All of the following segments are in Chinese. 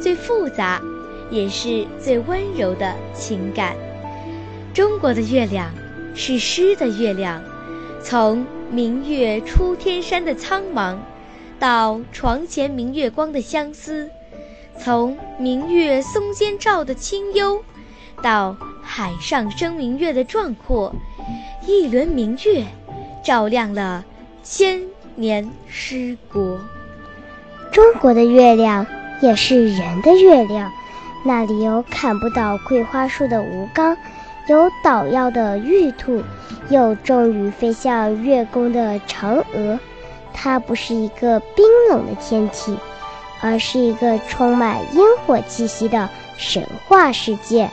最复杂，也是最温柔的情感。中国的月亮是诗的月亮，从明月出天山的苍茫，到床前明月光的相思，从明月松间照的清幽，到海上升明月的壮阔，一轮明月照亮了千年诗国。 中国的月亮也是人的月亮，那里有砍不倒桂花树的吴刚，有捣药的玉兔，有终于飞向月宫的嫦娥。它不是一个冰冷的天体，而是一个充满烟火气息的神话世界。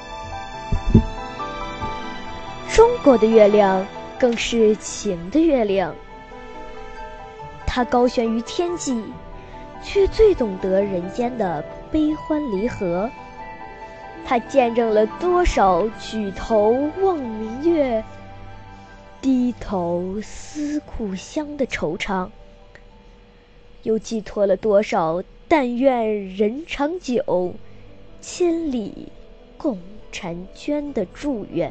中国的月亮更是情的月亮，它高悬于天际，却最懂得人间的悲欢离合。它见证了多少举头望明月，低头思故乡的惆怅，又寄托了多少但愿人长久，千里共婵娟的祝愿。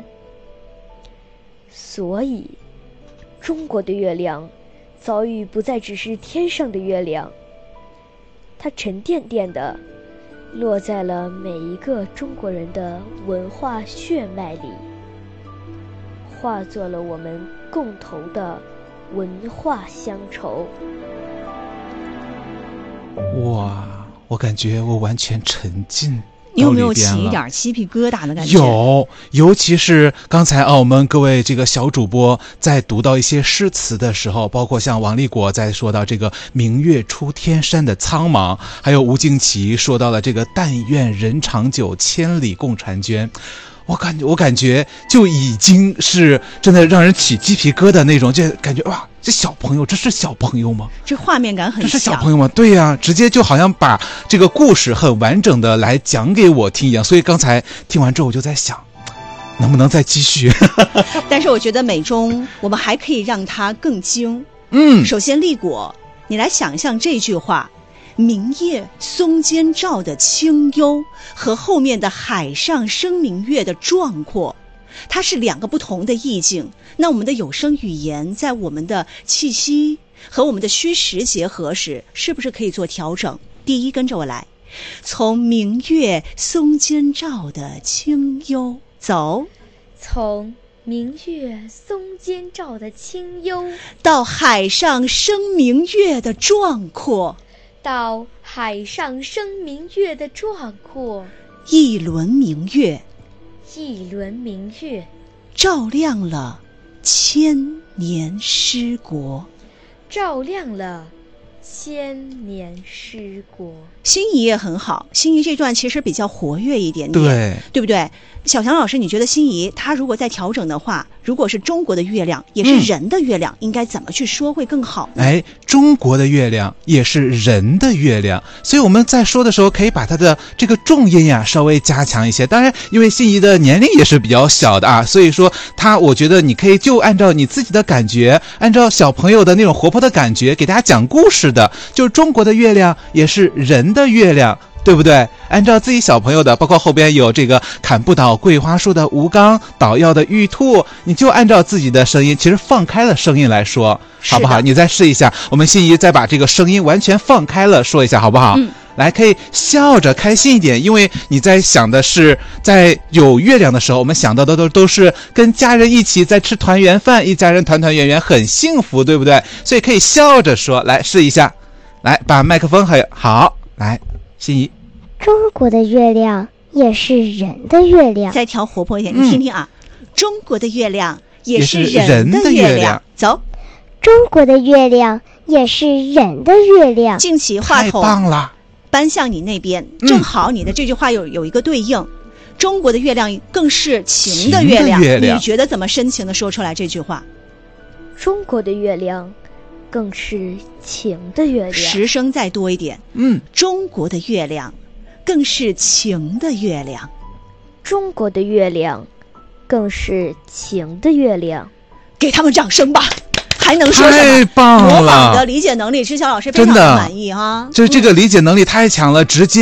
所以中国的月亮早已不再只是天上的月亮，它沉甸甸地落在了每一个中国人的文化血脉里，化作了我们共同的文化乡愁。 哇，我感觉我完全沉浸。 你有没有起一点鸡皮疙瘩的感觉？ 有，尤其是刚才我们各位这个小主播在读到一些诗词的时候，包括像王立国在说到这个明月出天山的苍茫，还有吴敬祺说到了这个但愿人长久，千里共婵娟。我感觉就已经是真的让人起鸡皮疙瘩那种，就感觉哇，这小朋友，这是小朋友吗？ 这画面感很强， 这是小朋友吗？对呀，直接就好像把这个故事很完整的来讲给我听一样。所以刚才听完之后，我就在想，能不能再继续？ 但是我觉得美中我们还可以让它更精。首先立果，你来想象这句话。明月松间照的清幽和后面的海上升明月的壮阔，它是两个不同的意境。那我们的有声语言在我们的气息和我们的虚实结合时，是不是可以做调整？第一，跟着我来，从明月松间照的清幽走， 从明月松间照的清幽到海上升明月的壮阔， 到海上升明月的壮阔， 一轮明月， 一轮明月照亮了千年诗国， 照亮了千年诗国。 心仪也很好，心仪这段其实比较活跃一点点， 对不对？小强老师，你觉得心仪他如果再调整的话，如果是中国的月亮也是人的月亮，应该怎么去说会更好呢？ 中国的月亮也是人的月亮，所以我们在说的时候可以把它的这个重音呀稍微加强一些。当然因为心仪的年龄也是比较小的所以说我觉得你可以就按照你自己的感觉，按照小朋友的那种活泼的感觉给大家讲故事的，就是中国的月亮也是人的月亮，对不对？按照自己小朋友的，包括后边有这个砍不倒桂花树的吴刚，捣药的玉兔，你就按照自己的声音，其实放开了声音来说，好不好？你再试一下，我们心仪再把这个声音完全放开了说一下，好不好？来，可以笑着开心一点，因为你在想的是在有月亮的时候，我们想到的都是跟家人一起在吃团圆饭，一家人团团圆圆很幸福，对不对？所以可以笑着说，来试一下，来把麦克风好，来心仪， 中国的月亮也是人的月亮， 再调活泼一点，你听听啊，中国的月亮也是人的月亮，走， 中国的月亮也是人的月亮。 敬起话筒， 太棒了， 搬向你那边，正好你的这句话有一个对应，中国的月亮更是情的月亮，你觉得怎么深情的说出来这句话？ 中国的月亮更是情的月亮， 实声再多一点，中国的月亮更是情的月亮， 中国的月亮更是情的月亮， 给他们掌声吧。还能说什么？ 太棒了！ 模仿的理解能力，知晓老师非常的满意哈。 就是这个理解能力太强了，直接